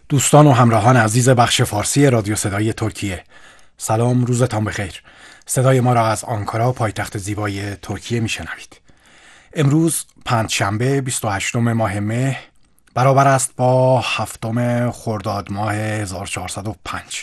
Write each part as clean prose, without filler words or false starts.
دوستان و همراهان عزیز بخش فارسی رادیو صدای ترکیه، سلام، روزتان بخیر. صدای ما را از آنکارا، پایتخت زیبای ترکیه میشنوید. امروز پنجشنبه 28 ماه مه برابر است با 7 خرداد ماه 1405.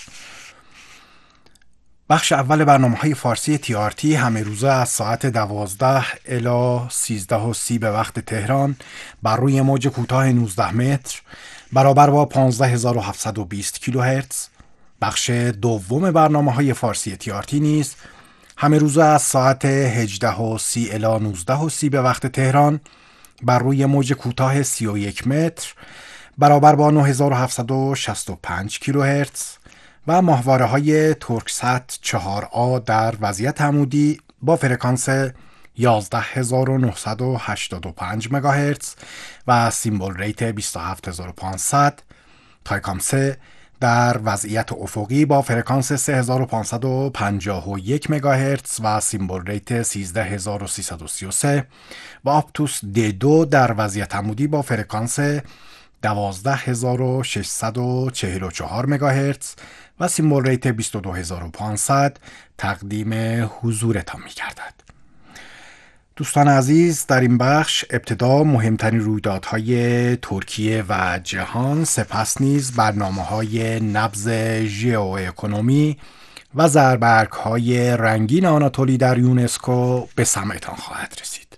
بخش اول برنامه‌های فارسی TRT همه روزه از ساعت 12 الی 13:30 به وقت تهران بر روی موج کوتاه 19 متر برابر با 15720 کیلوهرتز. بخش دوم برنامه‌های فارسی TRT نیز همه روزه از ساعت 18:30 الی 19:30 به وقت تهران بر روی موج کوتاه 31 متر برابر با 9765 کیلوهرتز و ماهواره‌های ترکسات 4A در وضعیت عمودی با فرکانس 11985 مگاهرتز و سیمبل ریت 27500. تایکام 3 در وضعیت افقی با فرکانس 3551 مگاهرتز و سیمبل ریت 13333 و آپتوس D2 در وضعیت عمودی با فرکانس 12644 مگاهرتز و سیمبل ریت 22500 تقدیم حضورتان می گردد. دوستان عزیز، در این بخش ابتدا مهمترین رویدادهای ترکیه و جهان، سپس نیز برنامه‌های نبض ژئواکونومی و زربرگ‌های رنگین آناتولی در یونسکو به سمعتان خواهد رسید.